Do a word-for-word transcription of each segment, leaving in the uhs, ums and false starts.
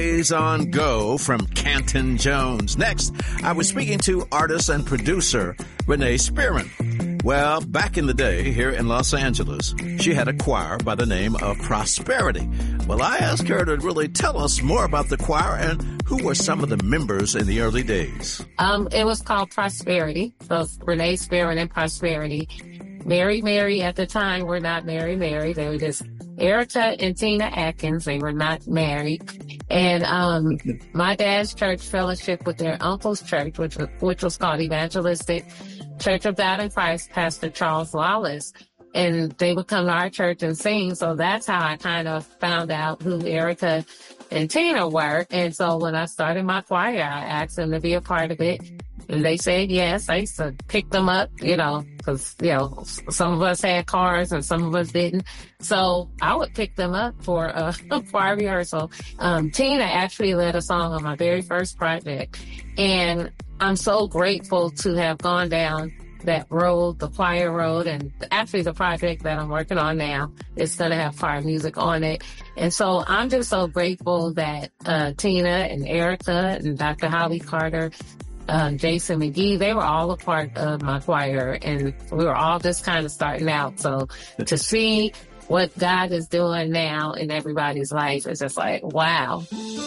Days on Go from Canton Jones. Next, I was speaking to artist and producer Renee Spearman. Well, back in the day here in Los Angeles, she had a choir by the name of Prosperity. Well, I asked her to really tell us more about the choir and who were some of the members in the early days. Um, it was called Prosperity. So Renee Spearman and Prosperity. Mary Mary at the time were not Mary Mary. They were just Erica and Tina Atkins. They were not married. And um, my dad's church fellowship with their uncle's church, which was, which was called Evangelistic Church of God in Christ, Pastor Charles Lawless. And they would come to our church and sing. So that's how I kind of found out who Erica and Tina were. And so when I started my choir, I asked them to be a part of it. And they said yes. I used to pick them up, you know, because, you know, some of us had cars and some of us didn't. So I would pick them up for a choir rehearsal. Um, Tina actually led a song on my very first project. And I'm so grateful to have gone down that road, the choir road, and actually the project that I'm working on now is going to have choir music on it. And so I'm just so grateful that uh, Tina and Erica and Doctor Holly Carter, uh, Jason McGee, they were all a part of my choir, and we were all just kind of starting out. So to see what God is doing now in everybody's life is just like, wow.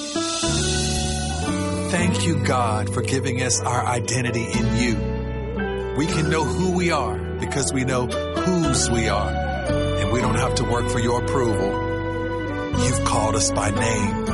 Thank you, God, for giving us our identity in you. We can know who we are because we know whose we are, and we don't have to work for your approval. You've called us by name.